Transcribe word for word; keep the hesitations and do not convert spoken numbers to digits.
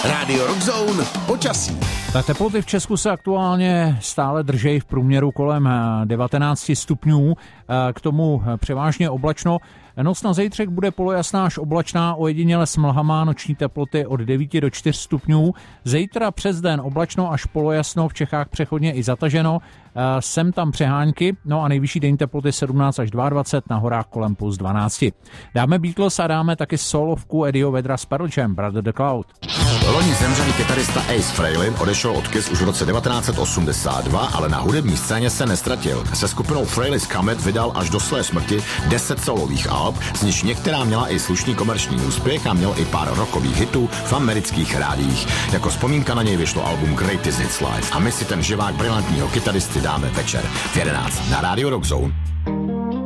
Radio Rockzone počasí. Tak teploty v Česku se aktuálně stále držejí v průměru kolem devatenáct stupňů, k tomu převážně oblačno. Noc na zítřek bude polojasná až oblačná, ojediněle s mlhama, noční teploty od devět do čtyř stupňů. Zítra přes den oblačno až polojasno, v Čechách přechodně i zataženo, sem tam přehánky, no a nejvyšší denní teploty sedmnáct až dvacet dva, na horách kolem plus dvanáct. Dáme Beatles a dáme taky solovku Eddieho Vedra z Pearl Jam, Brother the Cloud. Loni zemřelý kytarista Ace Frehley odešel od Kiss už v roce devatenáct osmdesát dva, ale na hudební scéně se nestratil. Se skupinou Frehley's Comet vydal až do své smrti deset solových alb, z nichž některá měla i slušný komerční úspěch a měl i pár rockových hitů v amerických rádiích. Jako vzpomínka na něj vyšlo album Greatest Hits Live a my si ten živák brilantního kytaristy dáme večer v jedenáct na Radio Rockzone.